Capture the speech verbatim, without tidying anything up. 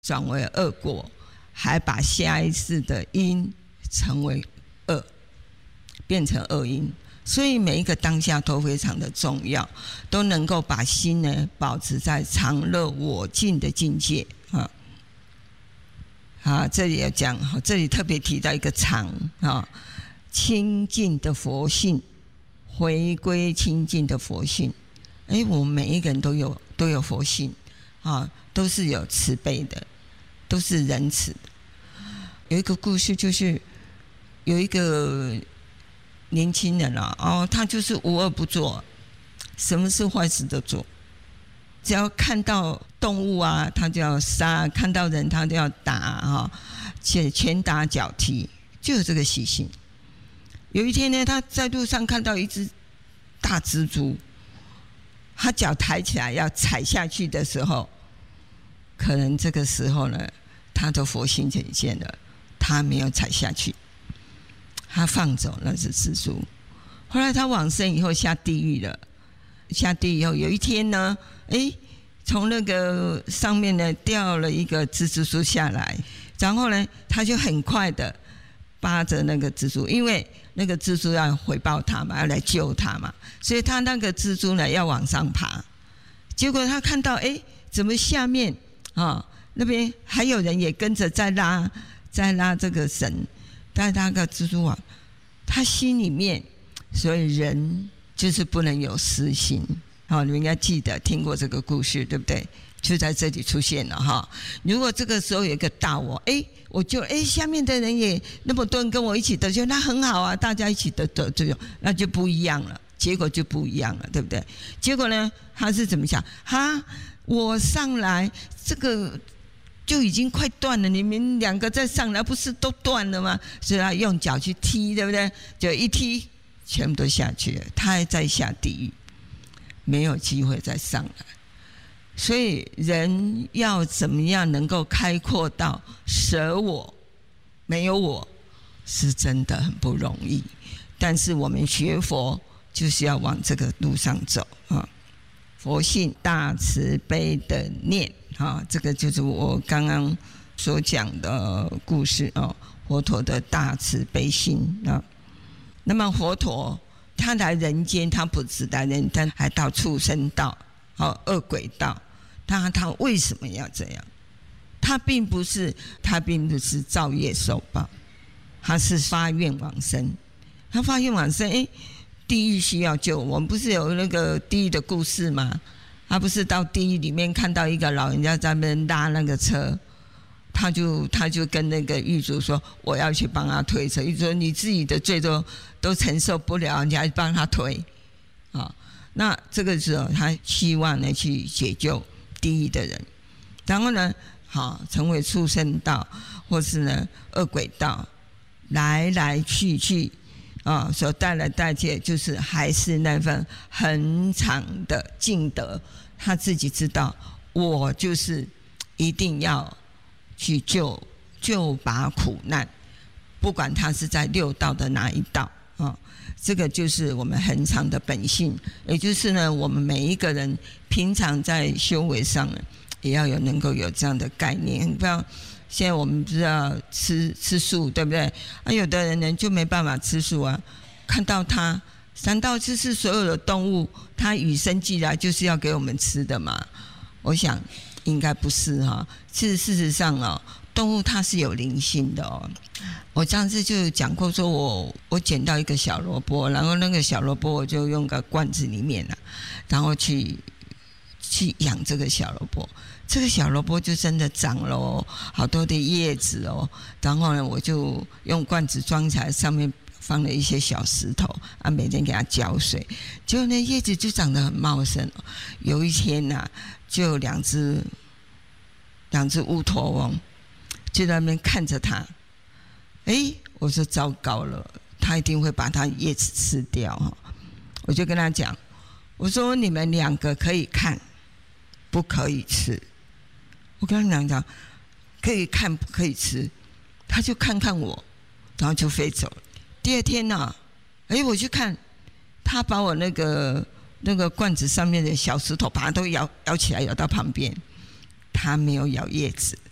转为恶果，还把下一世的因成为恶，变成恶因。所以每一个当下都非常的重要，都能够把心呢保持在常乐我净的境界啊。好，这里要讲，这里特别提到一个常啊，清净的佛性，回归清净的佛性。哎，我们每一个人都有都有佛性啊，都是有慈悲的，都是仁慈的。有一个故事，就是有一个年轻人啊，哦，他就是无恶不作，什么是坏事都做。只要看到动物啊，他就要杀；看到人，他就要打啊，且拳打脚踢，就有这个习性。有一天呢，他在路上看到一只大蜘蛛，他脚抬起来要踩下去的时候，可能这个时候呢，他的佛性显现了，他没有踩下去，他放走那只蜘蛛。后来他往生以后下地狱了。下地狱以后，有一天呢，哎，从那个上面呢掉了一个蜘蛛丝下来，然后呢，他就很快的扒着那个蜘蛛，因为那个蜘蛛要回报他嘛，要来救他嘛，所以他那个蜘蛛呢要往上爬。结果他看到，哎，怎么下面啊那边还有人也跟着在拉，在拉这个绳，在那个蜘蛛网，他心里面，所以人就是不能有私心。好，你们应该记得听过这个故事，对不对？就在这里出现了哈。如果这个时候有一个大我，哎，我就哎下面的人也那么多人跟我一起得救，那很好啊，大家一起得得救，那就不一样了，结果就不一样了，对不对？结果呢，他是怎么想？哈，我上来这个就已经快断了，你们两个再上来不是都断了吗？所以他用脚去踢，对不对？就一踢，全部都下去了，他还在下地狱，没有机会再上来。所以人要怎么样能够开阔到舍我没有我，是真的很不容易。但是我们学佛就是要往这个路上走啊。佛性大慈悲的念啊，这个就是我刚刚所讲的故事啊，佛陀的大慈悲心啊。那么佛陀他来人间，他不只来人间，还到畜生道、哦、恶鬼道。他他为什么要这样？他并不是他并不是造业受报，他是发愿往生。他发愿往生，哎，地狱需要救。我们不是有那个地狱的故事吗？他不是到地狱里面看到一个老人家在那边拉那个车，他就他就跟那个狱卒说：“我要去帮他推车。”狱卒说：“你自己的罪都都承受不了，你还帮他推啊、哦？”那这个时候他希望呢去解救地狱的人，然后呢，好成为畜生道，或是呢恶鬼道，来来去去啊、哦，所带来代价就是还是那份很长的尽德。他自己知道，我就是一定要去救救拔苦难，不管他是在六道的哪一道啊、哦，这个就是我们恒常的本性，也就是呢，我们每一个人平常在修为上呢，也要有能够有这样的概念。不要现在我们不是要吃吃素，对不对？啊，有的人呢就没办法吃素啊，看到他，难道就是所有的动物，它与生俱来就是要给我们吃的吗？我想应该不是哈。其实事实上哦，动物它是有灵性的哦。我上次就讲过，说我我捡到一个小萝卜，然后那个小萝卜我就用个罐子里面了，然后去去养这个小萝卜。这个小萝卜就真的长了哦，好多的叶子哦。然后呢，我就用罐子装起来，上面放了一些小石头啊，每天给它浇水，结果那叶子就长得很茂盛哦。有一天呐、啊，就有两只两只乌托翁就在那边看着它。哎，我说糟糕了，它一定会把它叶子吃掉哈。我就跟他讲，我说你们两个可以看，不可以吃。我跟他讲讲，可以看不可以吃，他就看看我，然后就飞走了。第二天呢、啊，哎，我去看，他把我那个那个罐子上面的小石头，把它都摇摇起来，摇到旁边，他没有咬叶子。